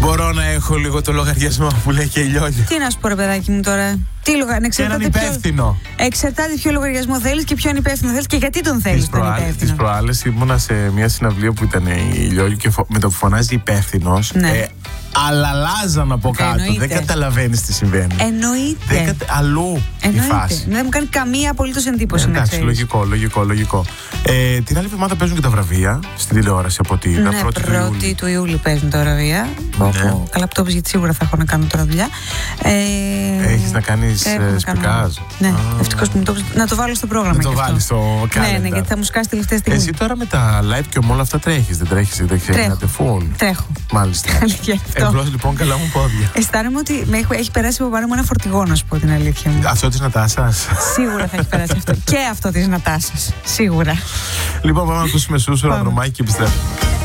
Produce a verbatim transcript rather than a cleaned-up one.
Μπορώ να έχω λίγο το λογαριασμό που λέει και η Λιόλια. Τι να σου πω, ρε παιδάκι μου τώρα. Τι λογα... Και έναν υπεύθυνο. Ποιο... Εξαρτάται ποιο λογαριασμό θέλει και ποιον υπεύθυνο θέλει και γιατί τον θέλει. Τις προάλλες ήμουνα σε μια συναυλία που ήταν η Λιόλια και φο... με το που φωνάζει υπεύθυνος. Ναι. Ε, αλαλάζαν από κάτω. Εννοείται. Δεν καταλαβαίνεις τι συμβαίνει. Εννοείται. Δεν κατα... Αλλού Εννοείται. η φάση. Δεν μου κάνει καμία απολύτως εντύπωση. Ε, εντάξει, λογικό, λογικό, λογικό. Ε, την άλλη εβδομάδα παίζουν και τα βραβεία στην τηλεόραση από ό,τι είδα. Ναι, πρώτη του Ιούλη. του Ιούλη παίζουν τα βραβεία. Ναι. Καλά που το πεις, γιατί σίγουρα θα έχω να κάνω τώρα δουλειά. Ε, Έχεις να κάνεις σπικάζ. Ναι, ευτυχώς που μου το πεις. Να το βάλω στο πρόγραμμα. Να το βάλεις στο calendar. Ναι, ναι, γιατί θα μου σκάσει τελευταία στιγμή. Εσύ τώρα με τα live και όλα αυτά τρέχεις, δεν τρέχεις, δεν ξεχνάτε full. Τρέχω. Μάλιστα. Εμπρός λοιπόν, καλά μου πόδια. Αισθάνομαι ότι με έχει περάσει από πάνω μου ένα φορτηγό, να σου πω την αλήθεια μου. Αυτό της Νατάσας. Σίγουρα θα έχει περάσει αυτό. Και αυτό της Νατάσας. Σίγουρα. Λοιπόν, πάμε να ακούσουμε Σούσουρα, Δρομάκι και επιστρέφουμε.